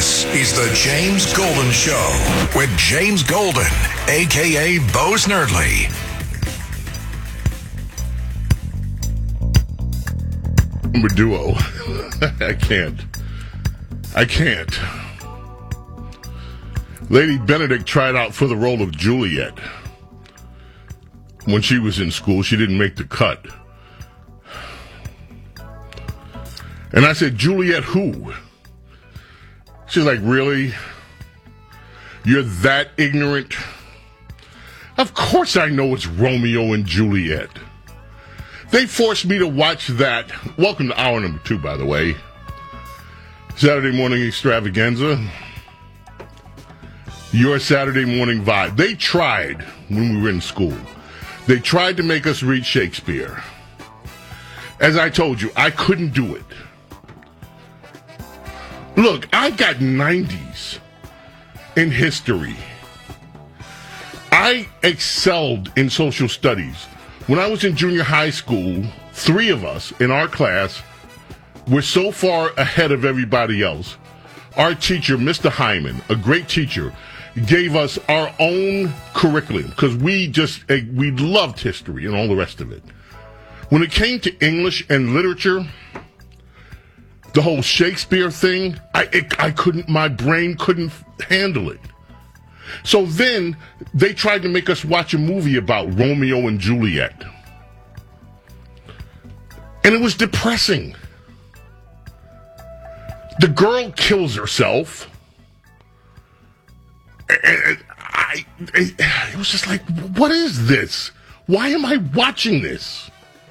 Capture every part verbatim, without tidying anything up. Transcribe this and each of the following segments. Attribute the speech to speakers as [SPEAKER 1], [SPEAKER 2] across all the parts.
[SPEAKER 1] This is the James Golden Show with James Golden, a k a. Bo Snerdley.
[SPEAKER 2] Number duo. I can't. I can't. Lady Benedict tried out for the role of Juliet. When she was in school, she didn't make the cut. And I said, Juliet who? She's like, really? You're that ignorant? Of course I know it's Romeo and Juliet. They forced me to watch that. Welcome to hour number two, by the way. Saturday morning extravaganza. Your Saturday morning vibe. They tried when we were in school. They tried to make us read Shakespeare. As I told you, I couldn't do it. Look, I got nineties in history. I excelled in social studies. When I was in junior high school, three of us in our class were so far ahead of everybody else. Our teacher, Mister Hyman, a great teacher, gave us our own curriculum because we just, we loved history and all the rest of it. When it came to English and literature, the whole Shakespeare thing, I it, I couldn't, my brain couldn't handle it. So then they tried to make us watch a movie about Romeo and Juliet. And it was depressing. The girl kills herself. And I, it was just like, what is this? Why am I watching this?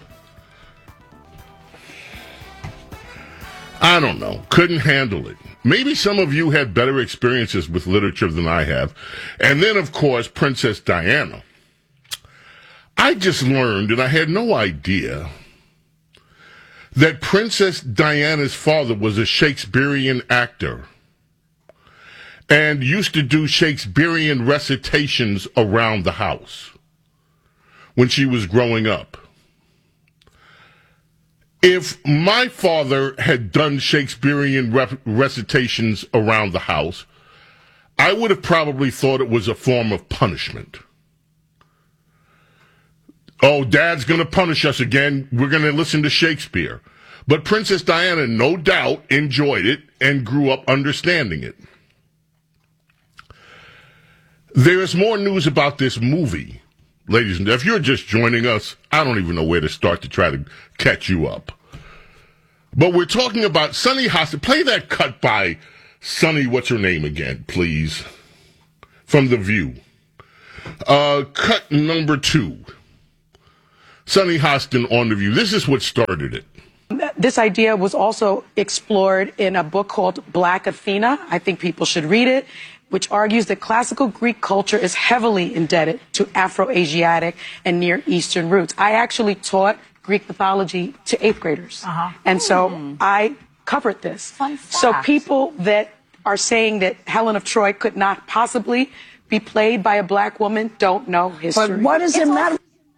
[SPEAKER 2] I don't know. Couldn't handle it. Maybe some of you had better experiences with literature than I have. And then, of course, Princess Diana. I just learned, and I had no idea, that Princess Diana's father was a Shakespearean actor and used to do Shakespearean recitations around the house when she was growing up. If my father had done Shakespearean rep- recitations around the house, I would have probably thought it was a form of punishment. Oh, Dad's going to punish us again. We're going to listen to Shakespeare. But Princess Diana, no doubt, enjoyed it and grew up understanding it. There is more news about this movie. Ladies and gentlemen, if you're just joining us, I don't even know where to start to try to catch you up. But we're talking about Sunny Hostin. Play that cut by Sunny, what's her name again, please? From The View. Uh, cut number two. Sunny Hostin on The View. This is what started it.
[SPEAKER 3] This idea was also explored in a book called Black Athena. I think people should read it, which argues that classical Greek culture is heavily indebted to Afro-Asiatic and Near Eastern roots. I actually taught Greek mythology to eighth graders. Uh-huh. And so mm. I covered this.
[SPEAKER 4] Fun fact.
[SPEAKER 3] So people that are saying that Helen of Troy could not possibly be played by a black woman don't know history.
[SPEAKER 4] But what does it matter?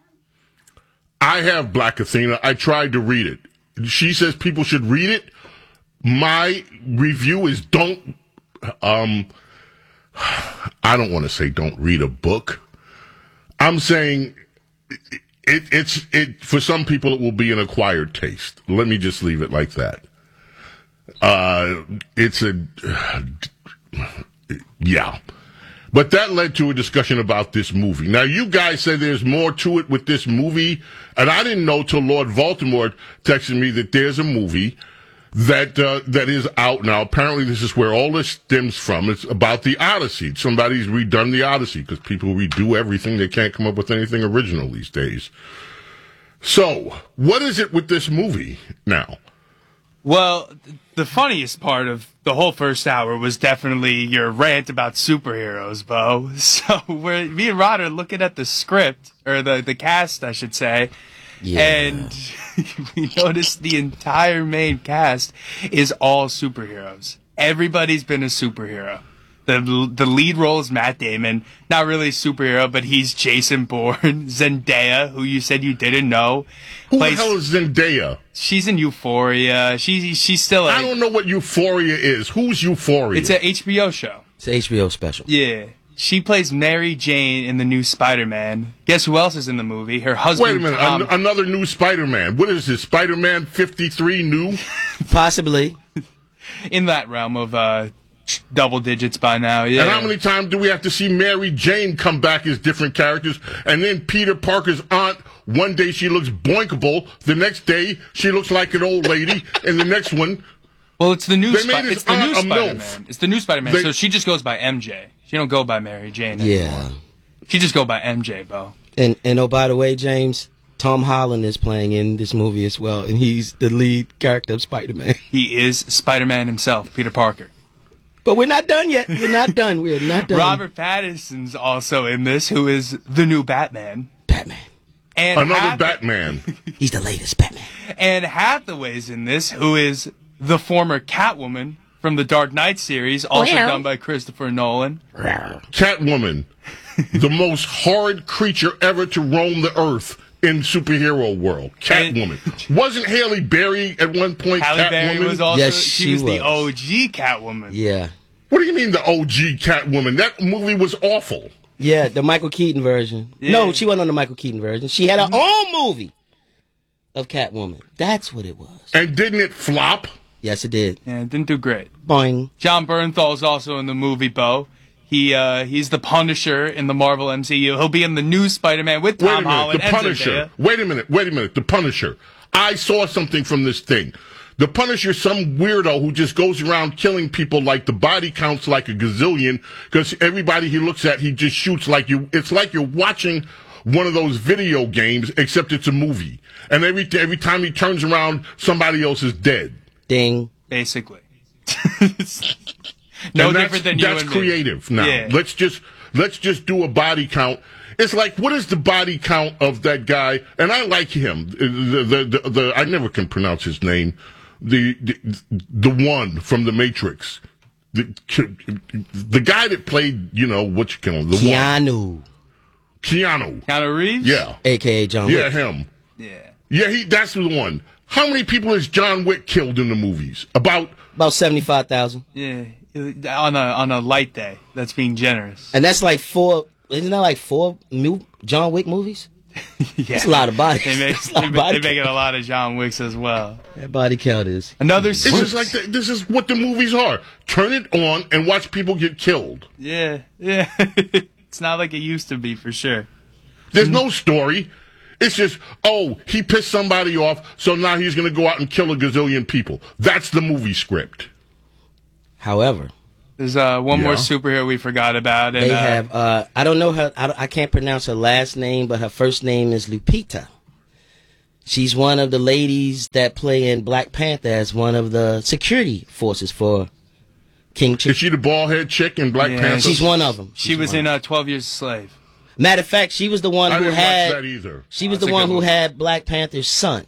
[SPEAKER 2] I have Black Athena. I tried to read it. She says people should read it. My review is don't, um, I don't want to say don't read a book. I'm saying it, it's, it, for some people it will be an acquired taste. Let me just leave it like that. Uh, it's a, yeah. But that led to a discussion about this movie. Now, you guys say there's more to it with this movie, and I didn't know till Lord Voldemort texted me that there's a movie that uh, that is out now. Apparently, this is where all this stems from. It's about the Odyssey. Somebody's redone the Odyssey because people redo everything. They can't come up with anything original these days. So, what is it with this movie now?
[SPEAKER 5] Well, the funniest part of the whole first hour was definitely your rant about superheroes, Bo. So we're, me and Rod are looking at the script, or the, the cast, I should say, yeah. And we noticed the entire main cast is all superheroes. Everybody's been a superhero. The the lead role is Matt Damon. Not really a superhero, but he's Jason Bourne. Zendaya, who you said you didn't know.
[SPEAKER 2] Who
[SPEAKER 5] plays,
[SPEAKER 2] the hell is Zendaya?
[SPEAKER 5] She's in Euphoria. She, she's still a...
[SPEAKER 2] I don't know what Euphoria is. Who's Euphoria?
[SPEAKER 5] It's an H B O show.
[SPEAKER 4] It's an H B O special.
[SPEAKER 5] Yeah. She plays Mary Jane in the new Spider-Man. Guess who else is in the movie? Her husband,
[SPEAKER 2] Wait a minute.
[SPEAKER 5] Tom.
[SPEAKER 2] An- another new Spider-Man. What is this? Spider-Man fifty-three new?
[SPEAKER 4] Possibly.
[SPEAKER 5] In that realm of uh, double digits by now, yeah.
[SPEAKER 2] And how many times do we have to see Mary Jane come back as different characters? And then Peter Parker's aunt, one day she looks boinkable, the next day she looks like an old lady, and the next one...
[SPEAKER 5] Well, it's the new,
[SPEAKER 2] They
[SPEAKER 5] Spi-
[SPEAKER 2] made his
[SPEAKER 5] it's the new
[SPEAKER 2] aunt a
[SPEAKER 5] Spider-Man.
[SPEAKER 2] MILF.
[SPEAKER 5] It's the new Spider-Man,
[SPEAKER 2] They-
[SPEAKER 5] so she just goes by M J. She don't go by Mary Jane anymore.
[SPEAKER 4] Yeah.
[SPEAKER 5] She just go by M J, Bo.
[SPEAKER 4] And and oh, by the way, James, Tom Holland is playing in this movie as well, and he's the lead character of Spider-Man.
[SPEAKER 5] He is Spider-Man himself, Peter Parker.
[SPEAKER 4] But we're not done yet. We're not done. We're not done.
[SPEAKER 5] Robert Pattinson's also in this, who is the new Batman.
[SPEAKER 4] Batman.
[SPEAKER 5] And
[SPEAKER 2] Another
[SPEAKER 5] Hath-
[SPEAKER 2] Batman.
[SPEAKER 4] He's the latest Batman.
[SPEAKER 5] And Hathaway's in this, who is the former Catwoman from the Dark Knight series, also
[SPEAKER 4] Well.
[SPEAKER 5] done by Christopher Nolan.
[SPEAKER 2] Catwoman. The most horrid creature ever to roam the earth in superhero world. Catwoman. Wasn't Halle Berry at one point
[SPEAKER 5] Halle
[SPEAKER 2] Catwoman?
[SPEAKER 5] Berry was also,
[SPEAKER 4] Yes,
[SPEAKER 5] she,
[SPEAKER 4] she
[SPEAKER 5] was, the
[SPEAKER 4] was.
[SPEAKER 5] O G Catwoman.
[SPEAKER 4] Yeah.
[SPEAKER 2] What do you mean the O G Catwoman? That movie was awful.
[SPEAKER 4] Yeah, the Michael Keaton version.
[SPEAKER 5] Yeah.
[SPEAKER 4] No, she wasn't on the Michael Keaton version. She had her own movie of Catwoman. That's what it was.
[SPEAKER 2] And didn't it flop?
[SPEAKER 4] Yes, it did.
[SPEAKER 5] Yeah, it didn't do great.
[SPEAKER 4] Boing.
[SPEAKER 5] John Bernthal's also in the movie, Bo. He uh, he's the Punisher in the Marvel M C U. He'll be in the new Spider-Man with
[SPEAKER 2] Wait
[SPEAKER 5] Tom
[SPEAKER 2] a minute.
[SPEAKER 5] Holland
[SPEAKER 2] The
[SPEAKER 5] and
[SPEAKER 2] Punisher.
[SPEAKER 5] Zendaya.
[SPEAKER 2] Wait a minute. Wait a minute. The Punisher. I saw something from this thing. The Punisher, some weirdo who just goes around killing people like the body counts like a gazillion because everybody he looks at, he just shoots like you. It's like you're watching one of those video games, except it's a movie. And every every time he turns around, somebody else is dead.
[SPEAKER 4] Ding.
[SPEAKER 5] Basically. no
[SPEAKER 2] And that's,
[SPEAKER 5] different than you
[SPEAKER 2] that's
[SPEAKER 5] and me.
[SPEAKER 2] creative. Now
[SPEAKER 5] Yeah.
[SPEAKER 2] let's just let's just do a body count. It's like, what is the body count of that guy? And I like him. The the the, the I never can pronounce his name. The, the the one from the Matrix. The the guy that played, you know, what you call him, the one.
[SPEAKER 4] Keanu.
[SPEAKER 2] Keanu.
[SPEAKER 5] Keanu Reeves?
[SPEAKER 2] Yeah.
[SPEAKER 4] A K A John
[SPEAKER 2] Yeah,
[SPEAKER 4] Wick.
[SPEAKER 2] him.
[SPEAKER 5] Yeah.
[SPEAKER 2] Yeah, he that's the one. How many people has John Wick killed in the movies? About
[SPEAKER 4] About seventy-five thousand.
[SPEAKER 5] Yeah. On a on a light day. That's being generous.
[SPEAKER 4] And that's like four, isn't that like four new John Wick movies?
[SPEAKER 5] yeah.
[SPEAKER 4] That's a lot of bodies.
[SPEAKER 5] They make,
[SPEAKER 4] That's a lot
[SPEAKER 5] they,
[SPEAKER 4] of
[SPEAKER 5] make,
[SPEAKER 4] body
[SPEAKER 5] they make it
[SPEAKER 4] count.
[SPEAKER 5] a lot of John Wicks as well.
[SPEAKER 4] That body count is.
[SPEAKER 5] Another
[SPEAKER 2] this is like the, this is what the movies are. Turn it on and watch people get killed.
[SPEAKER 5] Yeah, yeah. It's not like it used to be for sure.
[SPEAKER 2] There's no story. It's just, oh, he pissed somebody off, so now he's going to go out and kill a gazillion people. That's the movie script.
[SPEAKER 4] However,
[SPEAKER 5] There's uh, one more
[SPEAKER 2] Yeah.
[SPEAKER 5] superhero we forgot about. And,
[SPEAKER 4] they
[SPEAKER 5] uh,
[SPEAKER 4] have, uh, I don't know her, I, don't- I can't pronounce her last name, but her first name is Lupita. She's one of the ladies that play in Black Panther as one of the security forces for King
[SPEAKER 2] Is
[SPEAKER 4] Chick.
[SPEAKER 2] she the bald head chick in Black
[SPEAKER 5] Yeah.
[SPEAKER 2] Panther?
[SPEAKER 4] She's one of them.
[SPEAKER 5] She was in uh, twelve Years a Slave.
[SPEAKER 4] Matter of fact, she was the one
[SPEAKER 2] I
[SPEAKER 4] who
[SPEAKER 2] didn't
[SPEAKER 4] had,
[SPEAKER 2] watch that either.
[SPEAKER 4] she was
[SPEAKER 5] That's
[SPEAKER 4] the
[SPEAKER 5] a
[SPEAKER 4] one
[SPEAKER 5] good
[SPEAKER 4] who
[SPEAKER 5] one.
[SPEAKER 4] had Black Panther's son.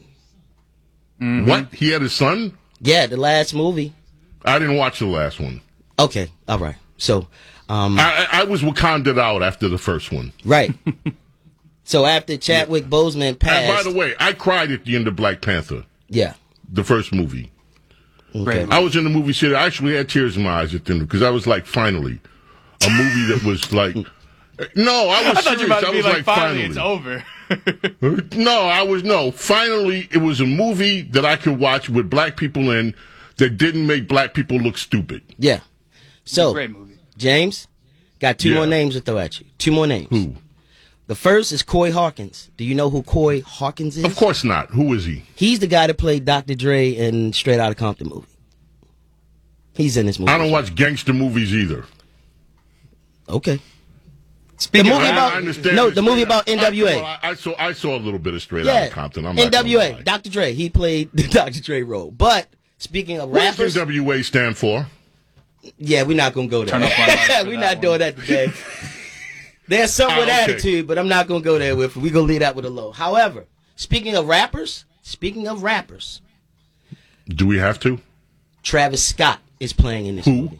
[SPEAKER 2] What? He had a son?
[SPEAKER 4] Yeah, the last movie.
[SPEAKER 2] I didn't watch the last one.
[SPEAKER 4] Okay, all right. So, um,
[SPEAKER 2] I, I I was Wakanda'd out after the first one.
[SPEAKER 4] right. So after Chadwick Boseman
[SPEAKER 2] And by
[SPEAKER 4] passed,
[SPEAKER 2] the way, I cried at the end of Black Panther,
[SPEAKER 4] yeah,
[SPEAKER 2] the first movie.
[SPEAKER 5] Great.
[SPEAKER 2] I was in the movie theater. I actually had tears in my eyes at the end because I was like, finally, a movie that was like, no, I was
[SPEAKER 5] I thought
[SPEAKER 2] serious.
[SPEAKER 5] you might
[SPEAKER 2] I
[SPEAKER 5] be
[SPEAKER 2] was
[SPEAKER 5] like,
[SPEAKER 2] like,
[SPEAKER 5] finally,
[SPEAKER 2] finally,
[SPEAKER 5] it's over.
[SPEAKER 2] No, I was no. Finally, it was a movie that I could watch with black people in that didn't make black people look stupid.
[SPEAKER 4] yeah. So
[SPEAKER 5] Great movie.
[SPEAKER 4] James, got two
[SPEAKER 2] Yeah.
[SPEAKER 4] more names to throw at you. Two more names.
[SPEAKER 2] Who?
[SPEAKER 4] The first is Coy Hawkins. Do you know who Coy Hawkins is?
[SPEAKER 2] Of course not. Who is he?
[SPEAKER 4] He's the guy that played Doctor Dre in Straight Outta Compton movie. He's in this movie.
[SPEAKER 2] I don't watch gangster movies either.
[SPEAKER 4] Okay.
[SPEAKER 5] Speaking
[SPEAKER 4] The movie
[SPEAKER 2] I,
[SPEAKER 4] about-
[SPEAKER 2] I understand.
[SPEAKER 4] no,
[SPEAKER 2] it's
[SPEAKER 4] the movie
[SPEAKER 2] straight
[SPEAKER 4] about
[SPEAKER 2] out-
[SPEAKER 4] N W A.
[SPEAKER 2] I, well, I, I saw. I saw a little bit of Straight
[SPEAKER 4] Yeah.
[SPEAKER 2] Outta Compton. I'm not
[SPEAKER 4] N W
[SPEAKER 2] gonna
[SPEAKER 4] A.
[SPEAKER 2] lie.
[SPEAKER 4] Doctor Dre. He played the Doctor Dre role. But speaking of
[SPEAKER 2] What does
[SPEAKER 4] rappers,
[SPEAKER 2] N W A stand for?
[SPEAKER 4] yeah, we're not gonna go there.
[SPEAKER 5] Turn off my mic for
[SPEAKER 4] we're
[SPEAKER 5] that
[SPEAKER 4] not
[SPEAKER 5] one.
[SPEAKER 4] doing that today. There's some
[SPEAKER 2] Ah,
[SPEAKER 4] with
[SPEAKER 2] okay.
[SPEAKER 4] attitude, but I'm not gonna go there with. We're gonna leave that with a low. However, speaking of rappers, speaking of rappers,
[SPEAKER 2] Do we have to?
[SPEAKER 4] Travis Scott is playing in this
[SPEAKER 2] Who?
[SPEAKER 4] movie.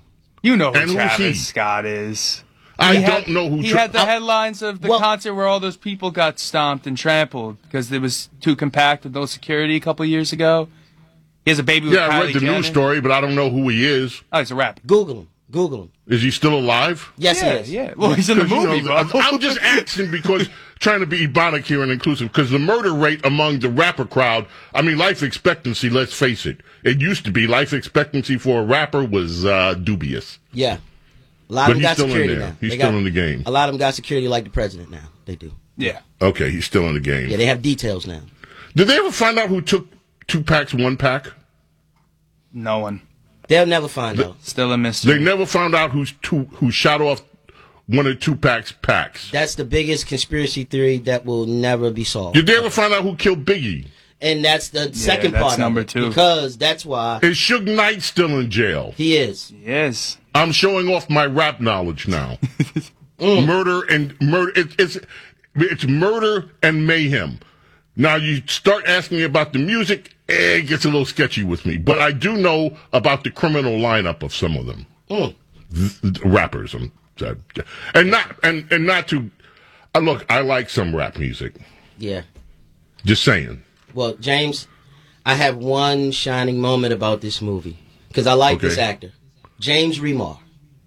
[SPEAKER 5] You know who
[SPEAKER 2] And who's
[SPEAKER 5] Travis
[SPEAKER 2] he?
[SPEAKER 5] Scott is.
[SPEAKER 2] I
[SPEAKER 5] He
[SPEAKER 2] don't
[SPEAKER 5] had-
[SPEAKER 2] know who.
[SPEAKER 5] He
[SPEAKER 2] Tra-
[SPEAKER 5] had the
[SPEAKER 2] I-
[SPEAKER 5] headlines of the
[SPEAKER 4] Well-
[SPEAKER 5] concert where all those people got stomped and trampled because it was too compact with no security a couple years ago. He has a baby with
[SPEAKER 2] yeah, I
[SPEAKER 5] Kylie
[SPEAKER 2] read the
[SPEAKER 5] Jenner.
[SPEAKER 2] news story, but I don't know who he is.
[SPEAKER 5] Oh, he's a rapper.
[SPEAKER 4] Google him. Google him.
[SPEAKER 2] Is he still alive?
[SPEAKER 4] Yes,
[SPEAKER 5] yeah,
[SPEAKER 4] he is.
[SPEAKER 5] yeah. Well, he's in the
[SPEAKER 2] 'Cause, you
[SPEAKER 5] movie,
[SPEAKER 2] know,
[SPEAKER 5] bro.
[SPEAKER 2] I'm just asking because trying to be ebonic here and inclusive. Because the murder rate among the rapper crowd, I mean, life expectancy. Let's face it. It used to be life expectancy for a rapper was uh, dubious.
[SPEAKER 4] Yeah. A lot
[SPEAKER 2] But
[SPEAKER 4] of them
[SPEAKER 2] he's
[SPEAKER 4] got
[SPEAKER 2] still in
[SPEAKER 4] security
[SPEAKER 2] there.
[SPEAKER 4] now.
[SPEAKER 2] He's
[SPEAKER 4] They
[SPEAKER 2] still
[SPEAKER 4] got-
[SPEAKER 2] in the game.
[SPEAKER 4] A lot of them got security like the president now. They do.
[SPEAKER 5] Yeah.
[SPEAKER 2] Okay, he's still in the game.
[SPEAKER 4] Yeah, they have details now.
[SPEAKER 2] Did they ever find out who took Tupac's one pack?
[SPEAKER 5] No one.
[SPEAKER 4] They'll never find out.
[SPEAKER 5] Still a mystery.
[SPEAKER 2] They never found out who's two, who shot off one of Tupac's packs.
[SPEAKER 4] That's the biggest conspiracy theory that will never be solved.
[SPEAKER 2] Did they ever find out who killed Biggie?
[SPEAKER 4] And that's the second
[SPEAKER 5] that's
[SPEAKER 4] part
[SPEAKER 5] number
[SPEAKER 4] of it.
[SPEAKER 5] two.
[SPEAKER 4] Because that's why
[SPEAKER 2] Is Suge Knight still in jail?
[SPEAKER 4] he is.
[SPEAKER 5] Yes.
[SPEAKER 2] I'm showing off my rap knowledge now. Murder and murder. It, it's it's murder and mayhem. Now you start asking me about the music, eh, it gets a little sketchy with me. But I do know about the criminal lineup of some of them.
[SPEAKER 4] Mm.
[SPEAKER 2] Th- th- rappers, um, uh, and not and and not to. Uh, look, I like some rap music.
[SPEAKER 4] Yeah.
[SPEAKER 2] Just saying.
[SPEAKER 4] Well, James, I have one shining moment about this movie. Because I like
[SPEAKER 2] Okay.
[SPEAKER 4] this actor. James Remar.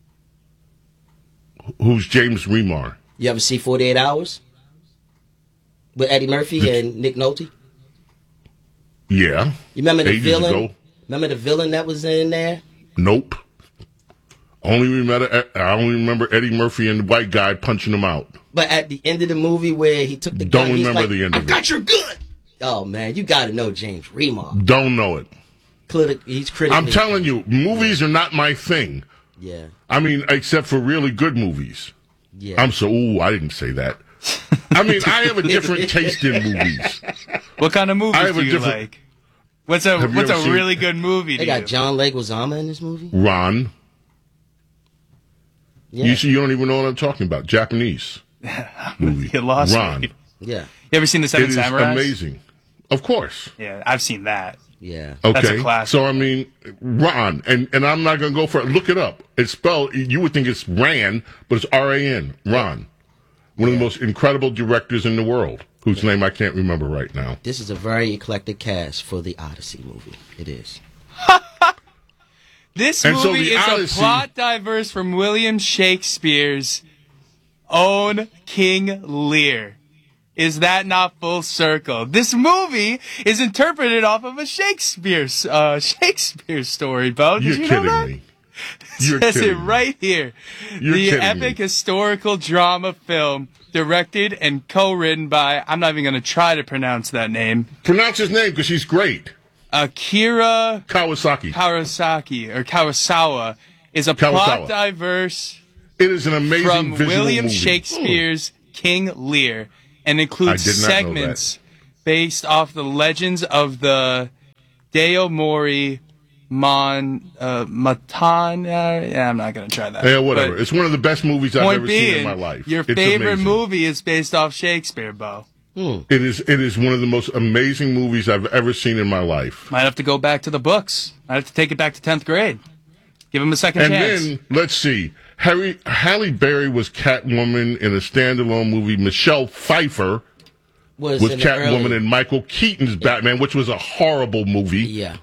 [SPEAKER 2] Who's James Remar?
[SPEAKER 4] You ever see forty-eight hours? With Eddie Murphy and Nick Nolte?
[SPEAKER 2] Yeah.
[SPEAKER 4] You remember the
[SPEAKER 2] Ages
[SPEAKER 4] villain?
[SPEAKER 2] ago.
[SPEAKER 4] Remember the villain that was in there?
[SPEAKER 2] Nope. Only remember I only remember Eddie Murphy and the white guy punching him out.
[SPEAKER 4] But at the end of the movie where he took the
[SPEAKER 2] Don't
[SPEAKER 4] gun, he's
[SPEAKER 2] remember
[SPEAKER 4] like,
[SPEAKER 2] the end
[SPEAKER 4] I
[SPEAKER 2] of
[SPEAKER 4] got
[SPEAKER 2] it.
[SPEAKER 4] your gun! Oh, man, you gotta know James Remar.
[SPEAKER 2] Don't know it.
[SPEAKER 4] Criti- He's critically...
[SPEAKER 2] I'm telling you, movies are not my thing.
[SPEAKER 4] Yeah,
[SPEAKER 2] I mean, except for really good movies.
[SPEAKER 4] yeah.
[SPEAKER 2] I'm so ooh, I didn't say that. I mean, I have a different taste in movies.
[SPEAKER 5] What kind of movies
[SPEAKER 2] I have
[SPEAKER 5] do
[SPEAKER 2] a
[SPEAKER 5] you
[SPEAKER 2] different-
[SPEAKER 5] like? What's a
[SPEAKER 2] Have you
[SPEAKER 5] What's
[SPEAKER 2] ever
[SPEAKER 5] a
[SPEAKER 2] seen-
[SPEAKER 5] really good movie?
[SPEAKER 4] They
[SPEAKER 5] to
[SPEAKER 4] got
[SPEAKER 5] you?
[SPEAKER 4] John Leguizamo in this movie?
[SPEAKER 2] Ron.
[SPEAKER 4] Yeah.
[SPEAKER 2] You see, you don't even know what I'm talking about. Japanese movie.
[SPEAKER 5] You lost
[SPEAKER 2] Ron.
[SPEAKER 5] me.
[SPEAKER 4] Yeah,
[SPEAKER 5] You ever seen the
[SPEAKER 2] It
[SPEAKER 5] Seven
[SPEAKER 2] is
[SPEAKER 5] Samurais?
[SPEAKER 2] amazing. Of course.
[SPEAKER 5] Yeah, I've seen that.
[SPEAKER 4] yeah.
[SPEAKER 2] Okay.
[SPEAKER 5] That's a classic.
[SPEAKER 2] So I mean, Ron, and and I'm not gonna go for it. Look it up. It's spelled. You would think it's Ran, but it's R A N. Ron, one of the most incredible directors in the world, whose name I can't remember right now.
[SPEAKER 4] This is a very eclectic cast for the Odyssey movie. It is.
[SPEAKER 5] This
[SPEAKER 2] And so
[SPEAKER 5] movie
[SPEAKER 2] the
[SPEAKER 5] is
[SPEAKER 2] Odyssey-
[SPEAKER 5] a plot diverse from William Shakespeare's own King Lear. Is that not full circle? This movie is interpreted off of a Shakespeare uh, Shakespeare story, Bo. Did
[SPEAKER 2] You're
[SPEAKER 5] you
[SPEAKER 2] kidding
[SPEAKER 5] know that?
[SPEAKER 2] me. You're
[SPEAKER 5] Says
[SPEAKER 2] kidding
[SPEAKER 5] it
[SPEAKER 2] me.
[SPEAKER 5] right here.
[SPEAKER 2] You're
[SPEAKER 5] the
[SPEAKER 2] kidding
[SPEAKER 5] epic
[SPEAKER 2] me.
[SPEAKER 5] historical drama film directed and co-written by, I'm not even going to try to pronounce that name,
[SPEAKER 2] Pronounce his name because he's great.
[SPEAKER 5] Akira
[SPEAKER 2] Kawasaki.
[SPEAKER 5] Kawasaki or Kawasawa is a
[SPEAKER 2] Kawasawa.
[SPEAKER 5] plot diverse
[SPEAKER 2] It is an amazing
[SPEAKER 5] from
[SPEAKER 2] visual
[SPEAKER 5] William
[SPEAKER 2] movie.
[SPEAKER 5] Shakespeare's King Lear and includes
[SPEAKER 2] I did not know
[SPEAKER 5] segments based off the legends of the Deo Mori Mon uh, Matana. Yeah, I'm not gonna try that.
[SPEAKER 2] Yeah, whatever.
[SPEAKER 5] But
[SPEAKER 2] It's one of the best movies I've
[SPEAKER 5] point
[SPEAKER 2] ever
[SPEAKER 5] being,
[SPEAKER 2] seen in my life.
[SPEAKER 5] your
[SPEAKER 2] It's
[SPEAKER 5] favorite
[SPEAKER 2] amazing.
[SPEAKER 5] movie is based off Shakespeare, Bo.
[SPEAKER 2] It is. It is one of the most amazing movies I've ever seen in my life.
[SPEAKER 5] Might have to go back to the books. Might have to take it back to tenth grade. Give him a second
[SPEAKER 2] And
[SPEAKER 5] chance.
[SPEAKER 2] then let's see. Harry Halle Berry was Catwoman in a standalone movie. Michelle Pfeiffer
[SPEAKER 4] Was,
[SPEAKER 2] was
[SPEAKER 4] in the
[SPEAKER 2] Catwoman
[SPEAKER 4] early-
[SPEAKER 2] in Michael Keaton's Batman, which was a horrible movie.
[SPEAKER 4] Yeah.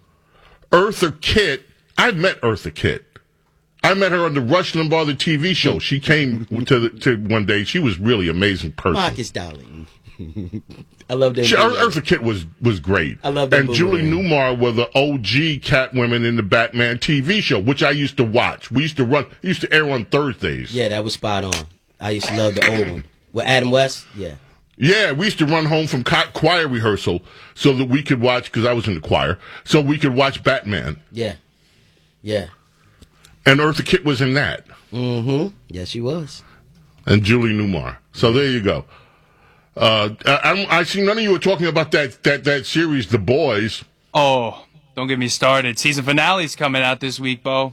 [SPEAKER 2] Eartha Kitt. I met Eartha Kitt. I met her on the Rush Limbaugh the T V show. She came to the, to one day. She was really amazing person.
[SPEAKER 4] Marcus, darling. I love that.
[SPEAKER 2] She,
[SPEAKER 4] movie.
[SPEAKER 2] Eartha Kitt was was great.
[SPEAKER 4] I love that
[SPEAKER 2] And
[SPEAKER 4] movie.
[SPEAKER 2] Julie Newmar were the O G Catwomen in the Batman T V show, which I used to watch. We used to run. It used to air on Thursdays.
[SPEAKER 4] Yeah, that was spot on. I used to love the old one. With Adam West? Yeah.
[SPEAKER 2] Yeah, we used to run home from co- choir rehearsal so that we could watch, because I was in the choir, so we could watch Batman.
[SPEAKER 4] Yeah. Yeah.
[SPEAKER 2] And Eartha Kitt was in that.
[SPEAKER 4] Mm-hmm. Yes, she was.
[SPEAKER 2] And Julie Newmar. So there you go. Uh, I, I, I see none of you were talking about that, that, that series, The Boys.
[SPEAKER 5] Oh, don't get me started. Season finale's coming out this week, Bo.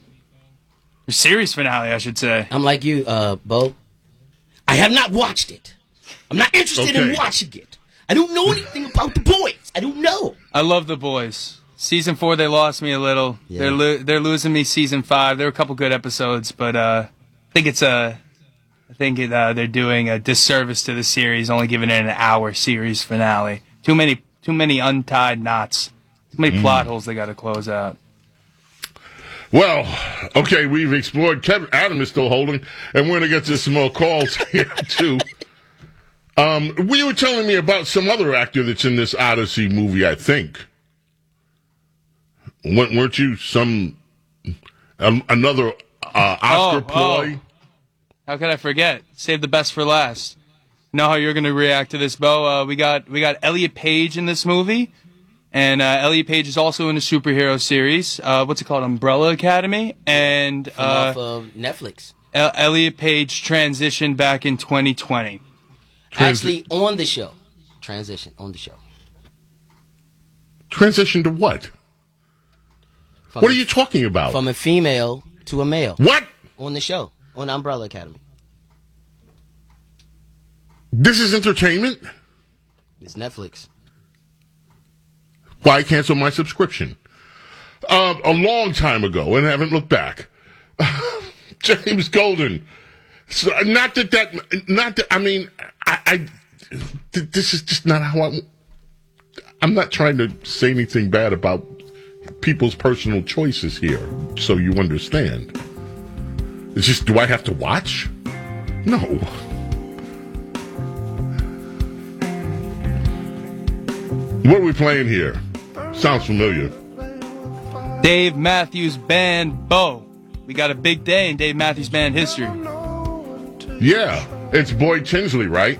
[SPEAKER 5] Or series finale, I should say.
[SPEAKER 4] I'm like you, uh, Bo. I have not watched it. I'm not interested in
[SPEAKER 2] Okay.
[SPEAKER 4] watching it. I don't know anything about the boys. I don't know.
[SPEAKER 5] I love The Boys. Season four, they lost me a little.
[SPEAKER 4] Yeah.
[SPEAKER 5] They're lo- they're losing me. Season five, there were a couple good episodes, but uh, I think it's a, I think it, uh, they're doing a disservice to the series, only giving it an hour series finale. Too many, too many untied knots. Too many mm. plot holes they got to close out.
[SPEAKER 2] Well, okay, we've explored. Kevin Adam is still holding, and we're gonna get to some more calls here too. Um, we were telling me about some other actor that's in this Odyssey movie, I think. Weren't you some um, another uh, Oscar
[SPEAKER 5] oh,
[SPEAKER 2] ploy?
[SPEAKER 5] Oh. How could I forget? Save the best for last. Know how you're going to react to this, Bo? Uh, we got we got Elliot Page in this movie, and uh, Elliot Page is also in a superhero series. Uh, what's it called? Umbrella Academy, and
[SPEAKER 4] From
[SPEAKER 5] uh,
[SPEAKER 4] off of Netflix.
[SPEAKER 5] El- Elliot Page transitioned back in twenty twenty.
[SPEAKER 2] Transi-
[SPEAKER 4] Actually, on the show. Transition on the show.
[SPEAKER 2] Transition to what?
[SPEAKER 4] From
[SPEAKER 2] What
[SPEAKER 4] a,
[SPEAKER 2] are you talking about?
[SPEAKER 4] From a female to a male.
[SPEAKER 2] What?
[SPEAKER 4] On the show. On Umbrella Academy.
[SPEAKER 2] This is entertainment?
[SPEAKER 4] It's Netflix.
[SPEAKER 2] Why cancel my subscription? Uh, a long time ago, and I haven't looked back. James Golden. So, not that that, not that, I mean, I, I, th- this is just not how I, I'm not trying to say anything bad about people's personal choices here, so you understand. It's just, do I have to watch? No. What are we playing here? Sounds familiar.
[SPEAKER 5] Dave Matthews Band, Bo. We got a big day in Dave Matthews Band history.
[SPEAKER 2] Yeah, it's Boyd Tinsley, right?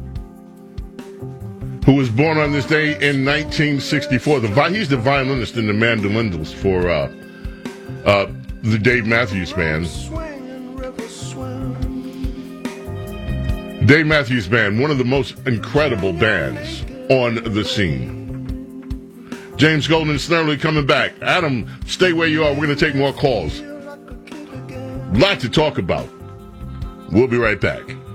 [SPEAKER 2] Who was born on this day in nineteen sixty-four. The vi- he's the violinist and the mandolinist for uh, uh, the Dave Matthews Band. Dave Matthews Band, one of the most incredible bands on the scene. James Golden and Snerdley coming back. Adam, stay where you are. We're going to take more calls. Lot to talk about. We'll be right back.